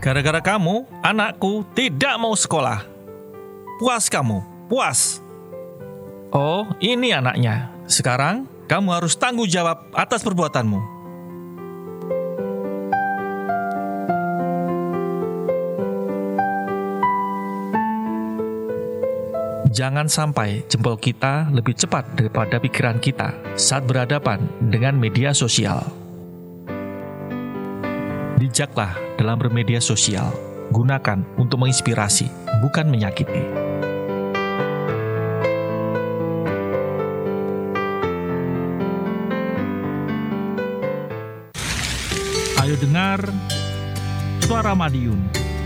Gara-gara kamu, anakku tidak mau sekolah. Puas kamu, puas. Oh, ini anaknya. Sekarang, kamu harus tanggung jawab atas perbuatanmu. Jangan sampai jempol kita lebih cepat daripada pikiran kita saat berhadapan dengan media sosial. Bijaklah dalam bermedia sosial. Gunakan untuk menginspirasi, bukan menyakiti. Ayo dengar Suara Madiun.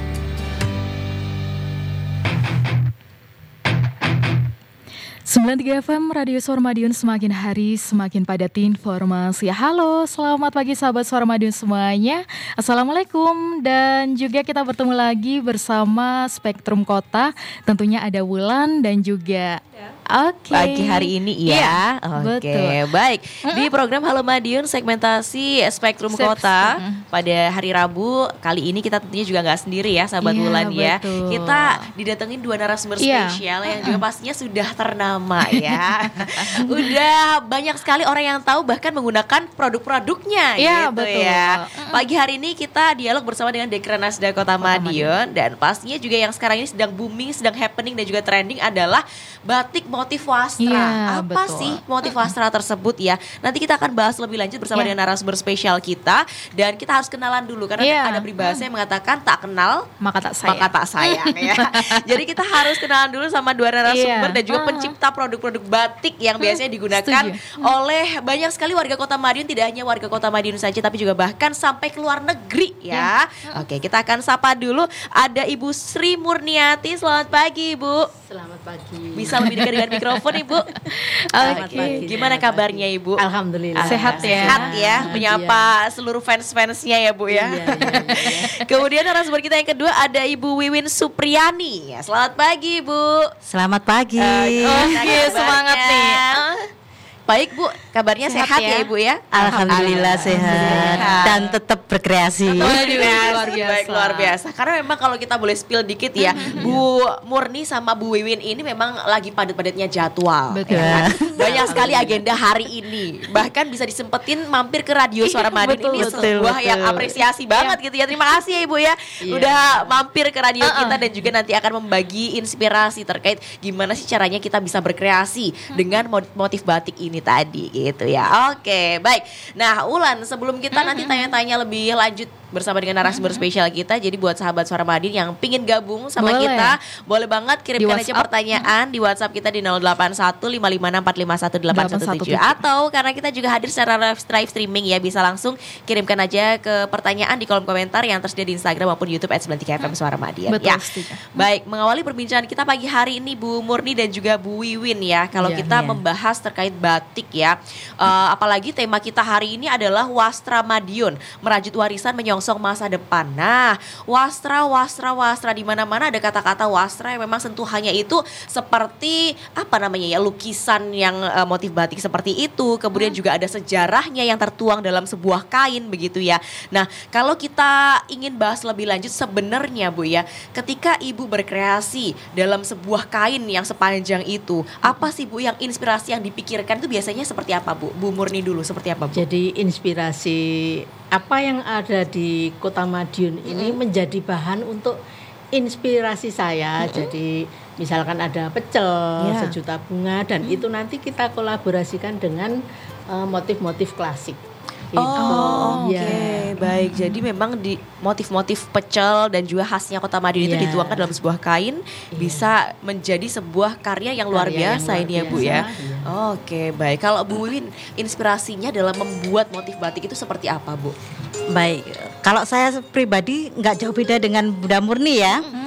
Sembilan 93 FM Radio Suara Madiun, semakin hari semakin padat informasi. Halo, selamat pagi sahabat Suara Madiun semuanya. Assalamualaikum, dan juga kita bertemu lagi bersama Spektrum Kota. Tentunya ada Wulan dan juga pagi hari ini ya. Oke, baik. Di program Halo Madiun segmentasi Spektrum Kota pada hari Rabu kali ini kita tentunya juga nggak sendiri ya, sahabat Wulan ya. Kita didatengin dua narasumber spesial yang juga pastinya sudah ternama ya. Udah banyak sekali orang yang tahu bahkan menggunakan produk-produknya gitu ya. Pagi hari ini kita dialog bersama dengan Dekranasda Kota Madiun, dan pastinya juga yang sekarang ini sedang booming, sedang happening dan juga trending adalah batik motif wastra. Apa sih motif wastra tersebut ya? Nanti kita akan bahas lebih lanjut bersama dengan narasumber spesial kita, dan kita harus kenalan dulu karena ada peribahasa yang mengatakan tak kenal maka tak sayang ya. Jadi kita harus kenalan dulu sama dua narasumber dan juga pencipta produk-produk batik yang biasanya digunakan oleh banyak sekali warga Kota Madiun, tidak hanya warga Kota Madiun saja tapi juga bahkan sampai ke luar negeri ya. Oke, kita akan sapa dulu ada Ibu Sri Murniati. Selamat pagi, Ibu. Selamat pagi. Bisa lebih dekat dengan mikrofon, Ibu. Oke. Gimana kabarnya, Ibu? Alhamdulillah. Sehat ya. Menyapa seluruh fans-fansnya ya, Bu ya. Iya. Kemudian narasumber kita yang kedua ada Ibu Wiwin Supriyani. Selamat pagi, Bu. Selamat pagi. Oke, semangat nih. Baik, Bu, kabarnya sehat ya Ibu ya? Alhamdulillah sehat dan tetap berkreasi. Luar biasa. Karena memang kalau kita boleh spill dikit ya, Bu Murni sama Bu Wiwin ini memang lagi padat-padatnya jadwal. Betul. Ya kan? Banyak sekali agenda hari ini. Bahkan bisa disempetin mampir ke Radio Suara Madiun. Ini sebuah yang apresiasi banget gitu ya. Terima kasih ya Ibu ya. Udah mampir ke radio kita dan juga nanti akan membagi inspirasi terkait gimana sih caranya kita bisa berkreasi dengan motif batik ini tadi gitu ya. Oke, baik. Nah, Ulan, sebelum kita nanti tanya-tanya lebih lanjut bersama dengan narasumber spesial kita, jadi buat sahabat Suara Madiun yang pingin gabung sama kita, boleh banget kirimkan aja pertanyaan di WhatsApp kita di 081556451817, atau karena kita juga hadir secara live streaming ya, bisa langsung kirimkan aja ke pertanyaan di kolom komentar yang tersedia di Instagram maupun YouTube @93FM Suara Madiun. Betul, ya. Baik, mengawali perbincangan kita pagi hari ini Bu Murni dan juga Bu Wiwin ya, kalau kita membahas terkait batik ya, apalagi tema kita hari ini adalah Wastra Madiun, merajut warisan menyongsong masa depan. Nah, wastra di mana-mana ada kata-kata wastra yang memang sentuhannya itu seperti apa namanya ya, lukisan yang motif batik seperti itu. Kemudian juga ada sejarahnya yang tertuang dalam sebuah kain begitu ya. Nah, kalau kita ingin bahas lebih lanjut sebenarnya Bu ya, ketika Ibu berkreasi dalam sebuah kain yang sepanjang itu, apa sih Bu yang inspirasi yang dipikirkan itu biasanya seperti apa Bu? Bu Murni dulu, seperti apa Bu? Jadi inspirasi apa yang ada di Kota Madiun ini menjadi bahan untuk inspirasi saya. Jadi misalkan ada pecel, sejuta bunga, dan itu nanti kita kolaborasikan dengan motif-motif klasik. Gitu. Oke, baik. Jadi memang di motif-motif pecel dan juga khasnya Kota Madiun itu dituangkan dalam sebuah kain, bisa menjadi sebuah karya yang luar biasa ini ya Bu ya. Oke, baik. Kalau Bu Wiwin, inspirasinya dalam membuat motif batik itu seperti apa Bu? Baik, kalau saya pribadi nggak jauh beda dengan Bunda Murni ya.